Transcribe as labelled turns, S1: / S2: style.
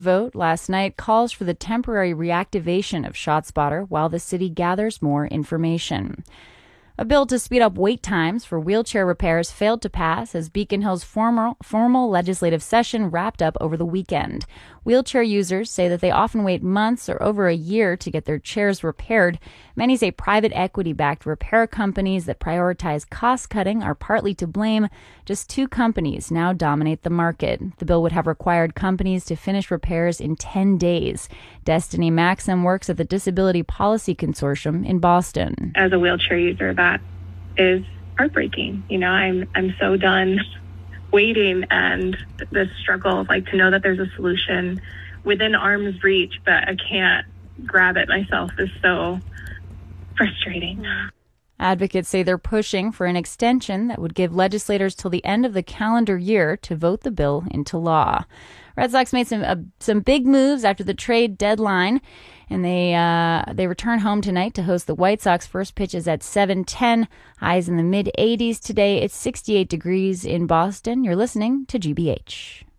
S1: Vote last night calls for the temporary reactivation of ShotSpotter while the city gathers more information. A bill to speed up wait times for wheelchair repairs failed to pass as Beacon Hill's formal legislative session wrapped up over the weekend. Wheelchair users say that they often wait months or over a year to get their chairs repaired. Many say private equity-backed repair companies that prioritize cost-cutting are partly to blame. Just 2 companies now dominate the market. The bill would have required companies to finish repairs in 10 days. Destiny Maxim works at the Disability Policy Consortium in Boston.
S2: As a wheelchair user, that is heartbreaking. I'm so done waiting, and the struggle, to know that there's a solution within arm's reach, but I can't grab it myself, is so frustrating.
S1: Advocates say they're pushing for an extension that would give legislators till the end of the calendar year to vote the bill into law. Red Sox made some big moves after the trade deadline, and they return home tonight to host the White Sox. First pitch is at 7:10. Highs in the mid-80s today. It's 68 degrees in Boston. You're listening to GBH.